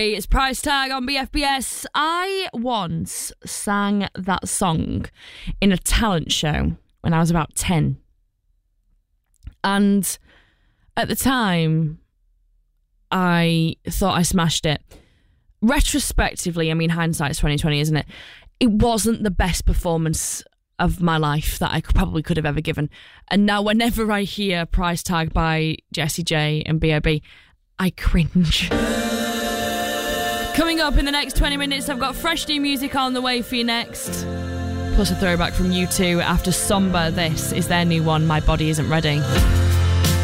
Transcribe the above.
It's Price Tag on BFBS. I once sang that song in a talent show when I was about 10. And at the time, I thought I smashed it. Retrospectively, I mean, hindsight's 2020, isn't it? It wasn't the best performance of my life that I probably could have ever given. And now whenever I hear Price Tag by Jessie J and B.O.B, I cringe. Coming up in the next 20 minutes, I've got fresh new music on the way for you next. Plus a throwback from U2 after Somber. This is their new one, My Body Isn't Ready.